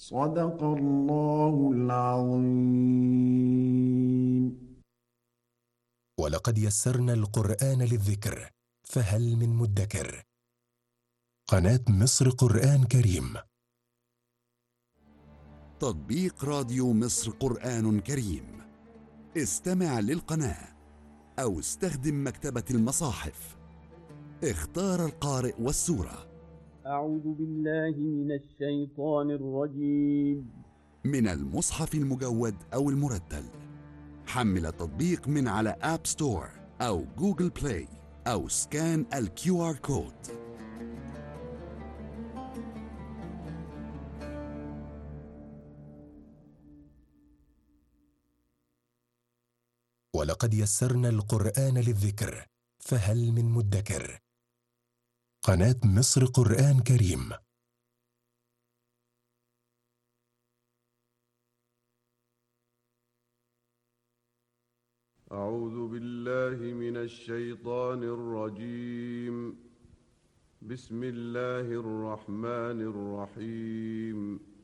صدق الله العظيم. ولقد يسرنا القرآن للذكر فهل من مدكر. قناة مصر قرآن كريم. تطبيق راديو مصر قرآن كريم. استمع للقناة أو استخدم مكتبة المصاحف. اختار القارئ والسورة. أعوذ بالله من الشيطان الرجيم. من المصحف المجود أو المرتل. حمل التطبيق من على آب ستور أو جوجل بلاي أو سكان QR كود. ولقد يسرنا القرآن للذكر فهل من مدكر. قناة مصر قرآن كريم. أعوذ بالله من الشيطان الرجيم. بسم الله الرحمن الرحيم.